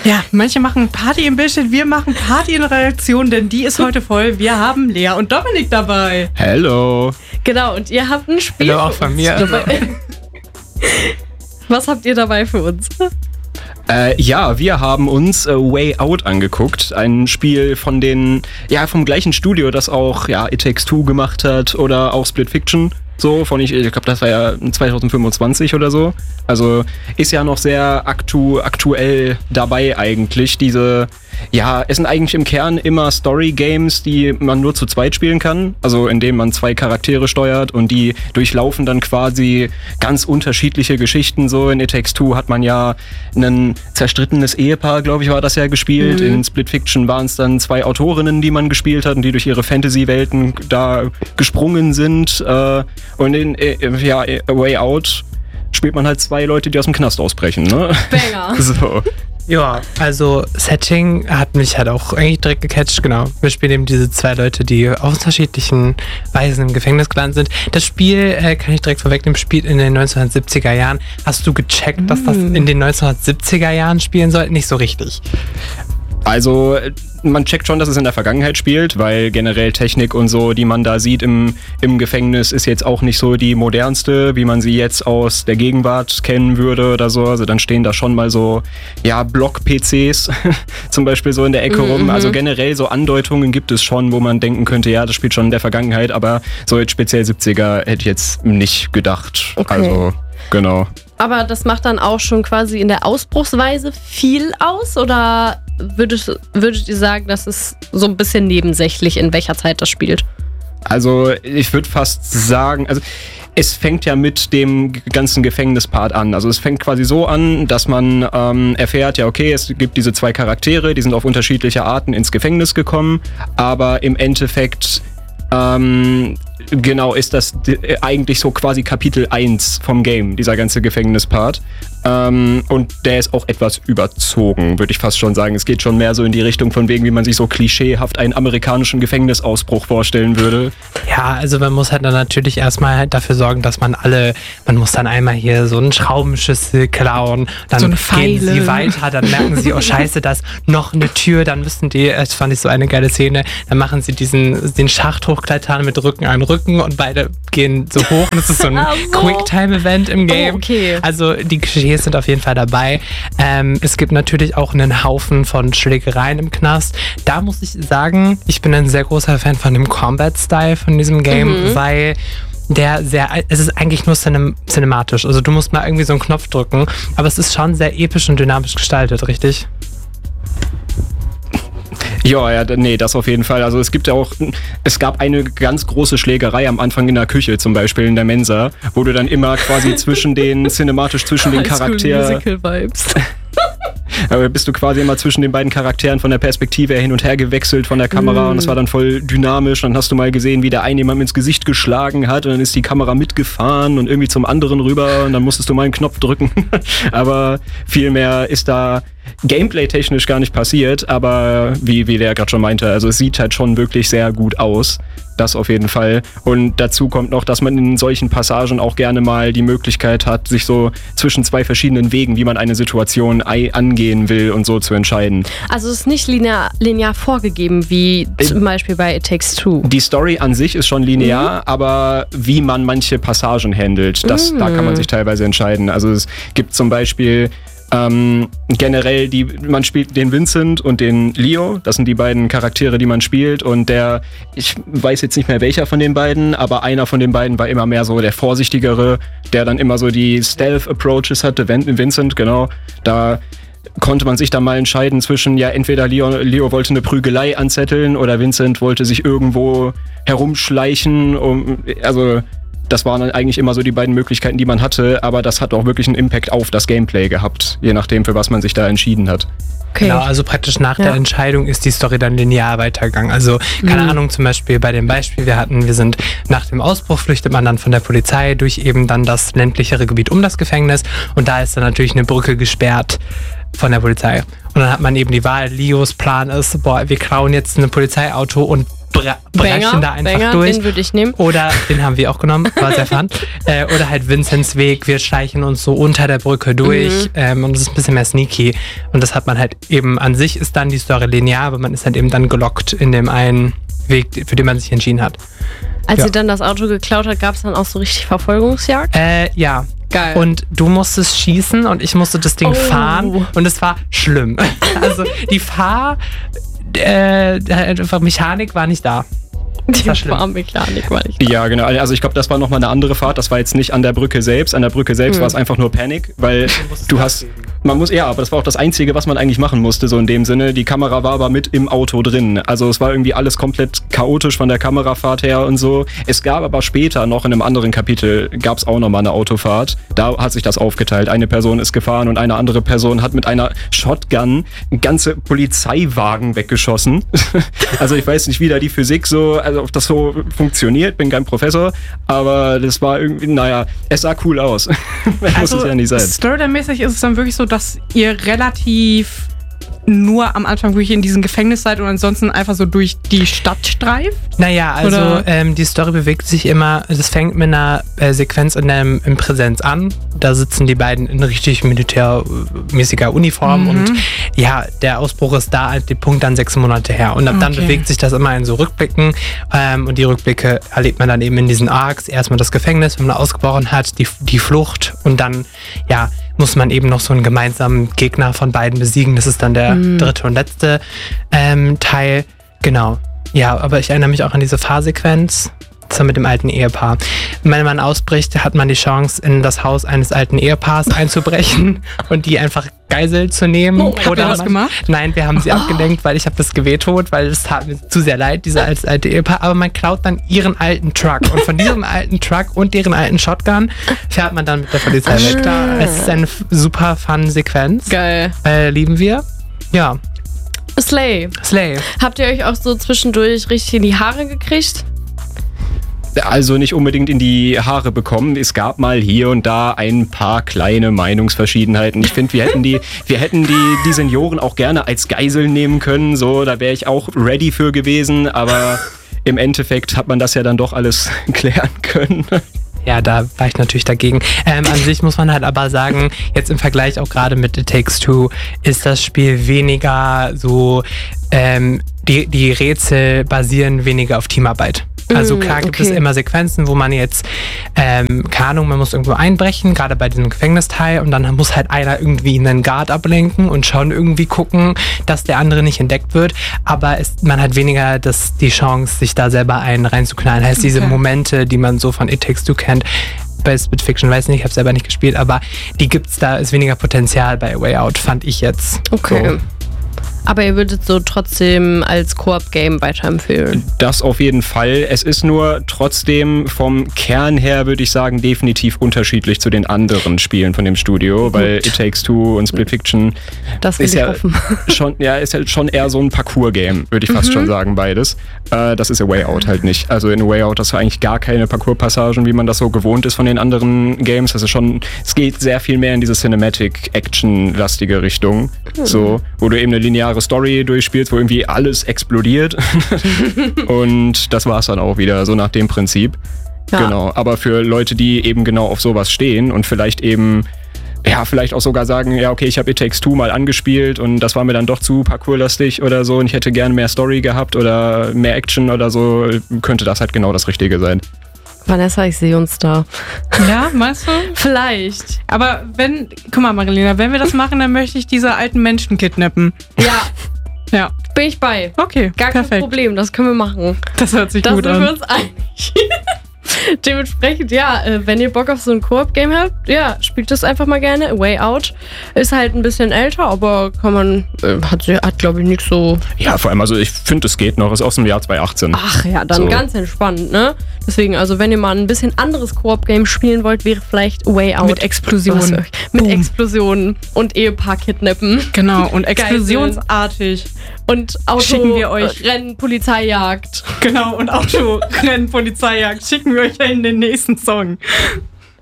Ja, manche machen Party im Bildschirm, wir machen Party in der Redaktion, denn die ist heute voll. Wir haben Lea und Dominik dabei. Hallo. Genau, und ihr habt ein Spiel Hallo auch von mir. Was habt ihr dabei für uns? Ja, wir haben uns Way Out angeguckt. Ein Spiel von vom gleichen Studio, das auch It Takes Two gemacht hat oder auch Split Fiction. So, ich glaube, das war ja 2025 oder so. Also ist ja noch sehr aktuell dabei eigentlich. Es sind eigentlich im Kern immer Story-Games, die man nur zu zweit spielen kann. Also indem man 2 Charaktere steuert und die durchlaufen dann quasi ganz unterschiedliche Geschichten. So in It Takes Two hat man ja ein zerstrittenes Ehepaar, glaube ich, war das ja gespielt. Mhm. In Split Fiction waren es dann 2 Autorinnen, die man gespielt hat und die durch ihre Fantasy-Welten da gesprungen sind. Und in Way Out spielt man halt 2 Leute, die aus dem Knast ausbrechen, ne? Banger. So. Ja, also Setting hat mich halt auch eigentlich direkt gecatcht, genau. Wir spielen eben diese 2 Leute, die auf unterschiedlichen Weisen im Gefängnis gelandet sind. Das Spiel, kann ich direkt vorwegnehmen, spielt in den 1970er Jahren. Hast du gecheckt, dass das in den 1970er Jahren spielen soll? Nicht so richtig. Also man checkt schon, dass es in der Vergangenheit spielt, weil generell Technik und so, die man da sieht im Gefängnis, ist jetzt auch nicht so die modernste, wie man sie jetzt aus der Gegenwart kennen würde oder so. Also dann stehen da schon mal so, Block-PCs zum Beispiel so in der Ecke rum. Also generell so Andeutungen gibt es schon, wo man denken könnte, das spielt schon in der Vergangenheit, aber so jetzt speziell 70er hätte ich jetzt nicht gedacht. Okay. Also, genau. Aber das macht dann auch schon quasi in der Ausbruchsweise viel aus? Oder würdet ihr sagen, das ist so ein bisschen nebensächlich, in welcher Zeit das spielt? Also ich würde fast sagen, es fängt ja mit dem ganzen Gefängnispart an. Also es fängt quasi so an, dass man erfährt, es gibt diese 2 Charaktere, die sind auf unterschiedliche Arten ins Gefängnis gekommen, aber im Endeffekt ist das eigentlich so quasi Kapitel 1 vom Game, dieser ganze Gefängnispart. Und der ist auch etwas überzogen, würde ich fast schon sagen. Es geht schon mehr so in die Richtung von wegen, wie man sich so klischeehaft einen amerikanischen Gefängnisausbruch vorstellen würde. Ja, also man muss halt dann natürlich erstmal halt dafür sorgen, dass man muss dann einmal hier so einen Schraubenschlüssel klauen, dann so gehen sie weiter, dann merken sie, oh scheiße, da ist noch eine Tür, dann müssen die, das fand ich so eine geile Szene, dann machen sie den Schacht hochklettern mit Rücken an Rücken und beide gehen so hoch und es ist so ein Quicktime-Event im Game. Oh, okay. Also die Klischees sind auf jeden Fall dabei. Es gibt natürlich auch einen Haufen von Schlägereien im Knast. Da muss ich sagen, ich bin ein sehr großer Fan von dem Combat-Style von diesem Game, weil es ist eigentlich nur cinematisch. Also du musst mal irgendwie so einen Knopf drücken, aber es ist schon sehr episch und dynamisch gestaltet, richtig? Das auf jeden Fall. Also es gab eine ganz große Schlägerei am Anfang in der Küche, zum Beispiel in der Mensa, wo du dann immer quasi zwischen den Charakteren... Musical-Vibes. Aber bist du quasi immer zwischen den beiden Charakteren von der Perspektive her hin und her gewechselt von der Kamera und das war dann voll dynamisch. Dann hast du mal gesehen, wie der eine jemand ins Gesicht geschlagen hat und dann ist die Kamera mitgefahren und irgendwie zum anderen rüber und dann musstest du mal einen Knopf drücken. Aber viel mehr ist da gameplay-technisch gar nicht passiert, aber wie der gerade schon meinte, also es sieht halt schon wirklich sehr gut aus. Das auf jeden Fall. Und dazu kommt noch, dass man in solchen Passagen auch gerne mal die Möglichkeit hat, sich so zwischen 2 verschiedenen Wegen, wie man eine Situation angehen will und so zu entscheiden. Also es ist nicht linear vorgegeben, wie zum Beispiel bei It Takes Two. Die Story an sich ist schon linear, aber wie man manche Passagen handelt, da kann man sich teilweise entscheiden. Also es gibt zum Beispiel generell, man spielt den Vincent und den Leo, das sind die beiden Charaktere, die man spielt und ich weiß jetzt nicht mehr welcher von den beiden, aber einer von den beiden war immer mehr so der Vorsichtigere, der dann immer so die Stealth-Approaches hatte, Vincent, genau, da konnte man sich dann mal entscheiden zwischen, entweder Leo wollte eine Prügelei anzetteln oder Vincent wollte sich irgendwo herumschleichen, das waren dann eigentlich immer so die beiden Möglichkeiten, die man hatte, aber das hat auch wirklich einen Impact auf das Gameplay gehabt, je nachdem, für was man sich da entschieden hat. Okay. Genau, also praktisch nach der Entscheidung ist die Story dann linear weitergegangen. Also, keine Ahnung, zum Beispiel bei dem Beispiel, wir sind nach dem Ausbruch, flüchtet man dann von der Polizei durch eben dann das ländlichere Gebiet um das Gefängnis und da ist dann natürlich eine Brücke gesperrt von der Polizei. Und dann hat man eben die Wahl, Leos Plan ist, wir klauen jetzt ein Polizeiauto und brechen da einfach Banger, durch. den würde ich nehmen. Oder, den haben wir auch genommen, war sehr fun. Oder halt Vincents Weg, wir schleichen uns so unter der Brücke durch und es ist ein bisschen mehr sneaky. Und das hat man halt eben, an sich ist dann die Story linear, aber man ist halt eben dann gelockt in dem einen Weg, für den man sich entschieden hat. Als sie dann das Auto geklaut hat, gab es dann auch so richtig Verfolgungsjagd? Ja. Geil. Und du musstest schießen und ich musste das Ding fahren und es war schlimm. Also die Mechanik war nicht da. Die Fahrmechanik war nicht da. Ja, genau. Also ich glaube, das war nochmal eine andere Fahrt. Das war jetzt nicht an der Brücke selbst. An der Brücke selbst war es einfach nur Panik, weil aber das war auch das Einzige, was man eigentlich machen musste, so in dem Sinne. Die Kamera war aber mit im Auto drin. Also es war irgendwie alles komplett chaotisch von der Kamerafahrt her und so. Es gab aber später noch in einem anderen Kapitel, gab es auch nochmal eine Autofahrt. Da hat sich das aufgeteilt. Eine Person ist gefahren und eine andere Person hat mit einer Shotgun ganze Polizeiwagen weggeschossen. Also ich weiß nicht, wie da die Physik so, also ob das so funktioniert, bin kein Professor, aber das war irgendwie, naja, es sah cool aus. Muss es ja nicht sein. Storyline-mäßig ist es dann wirklich so, dass ihr relativ nur am Anfang wirklich in diesem Gefängnis seid und ansonsten einfach so durch die Stadt streift? Naja, also die Story bewegt sich immer, das fängt mit einer Sequenz im Präsenz an. Da sitzen die beiden in richtig militärmäßiger Uniform und ja, der Ausbruch ist da, der Punkt dann 6 Monate her. Und ab dann bewegt sich das immer in so Rückblicken und die Rückblicke erlebt man dann eben in diesen Arcs. Erstmal das Gefängnis, wenn man ausgebrochen hat, die Flucht und dann, ja, muss man eben noch so einen gemeinsamen Gegner von beiden besiegen. Das ist dann der dritte und letzte Teil. Genau. Ja, aber ich erinnere mich auch an diese Fahrsequenz. Das war mit dem alten Ehepaar. Wenn man ausbricht, hat man die Chance, in das Haus eines alten Ehepaars einzubrechen und die einfach Geisel zu nehmen. Habt ihr das gemacht? Nein, wir haben sie abgelenkt, weil ich habe das gewehtot, weil es tat mir zu sehr leid, dieser alte Ehepaar. Aber man klaut dann ihren alten Truck. Und von diesem alten Truck und deren alten Shotgun fährt man dann mit der Polizei weg. Es ist eine super fun Sequenz. Geil. Lieben wir. Ja. Slay. Habt ihr euch auch so zwischendurch richtig in die Haare gekriegt? Also nicht unbedingt in die Haare bekommen. Es gab mal hier und da ein paar kleine Meinungsverschiedenheiten. Ich finde, wir hätten die Senioren auch gerne als Geiseln nehmen können. So, da wäre ich auch ready für gewesen. Aber im Endeffekt hat man das ja dann doch alles klären können. Ja, da war ich natürlich dagegen. An sich muss man halt aber sagen, jetzt im Vergleich auch gerade mit It Takes Two ist das Spiel weniger so, die Rätsel basieren weniger auf Teamarbeit. Also klar gibt es immer Sequenzen, wo man jetzt, keine Ahnung, man muss irgendwo einbrechen, gerade bei diesem Gefängnisteil und dann muss halt einer irgendwie einen Guard ablenken und schon irgendwie gucken, dass der andere nicht entdeckt wird, aber man hat weniger die Chance, sich da selber einen reinzuknallen. Heißt, diese Momente, die man so von It Takes Two kennt, bei Split Fiction, weiß nicht, ich habe selber nicht gespielt, aber die gibt's da, ist weniger Potenzial bei A Way Out, fand ich jetzt. Okay. So. Aber ihr würdet so trotzdem als Koop-Game weiterempfehlen? Das auf jeden Fall. Es ist nur trotzdem vom Kern her, würde ich sagen, definitiv unterschiedlich zu den anderen Spielen von dem Studio, weil It Takes Two und Split Fiction das ist ja ist halt schon eher so ein Parcours-Game, würde ich fast schon sagen, beides. Das ist A Way Out halt nicht. Also in A Way Out hast du eigentlich gar keine Parcours-Passagen, wie man das so gewohnt ist von den anderen Games. Das ist es geht sehr viel mehr in diese Cinematic-Action-lastige Richtung. So, wo du eben eine lineare Story durchspielst, wo irgendwie alles explodiert. Und das war's dann auch wieder, so nach dem Prinzip. Ja. Genau, aber für Leute, die eben genau auf sowas stehen und vielleicht eben, ja, vielleicht auch sogar sagen, ja, okay, ich habe It Takes Two mal angespielt und das war mir dann doch zu parkourlastig oder so und ich hätte gerne mehr Story gehabt oder mehr Action oder so, könnte das halt genau das Richtige sein. Vanessa, ich sehe uns da. Ja, meinst du? Vielleicht. Aber guck mal, Marilena, wenn wir das machen, dann möchte ich diese alten Menschen kidnappen. Ja. Bin ich bei. Okay, gar kein Problem, das können wir machen. Das hört sich gut an. Da sind wir uns einig. Dementsprechend, ja, wenn ihr Bock auf so ein Koop-Game habt, ja, spielt das einfach mal gerne. A Way Out ist halt ein bisschen älter, aber kann man, hat glaube ich nichts so... Ja, vor allem, also ich finde, es geht noch, ist aus dem Jahr 2018. Ach ja, dann so. Ganz entspannt, ne? Deswegen, also wenn ihr mal ein bisschen anderes Koop-Game spielen wollt, wäre vielleicht A Way Out. Mit Explosionen. Mit Explosionen und Ehepaar-Kidnappen. Genau, und explosionsartig. Und schicken wir euch Rennen, Polizeijagd. Genau, und Autorennen, Polizeijagd schicken wir euch in den nächsten Song.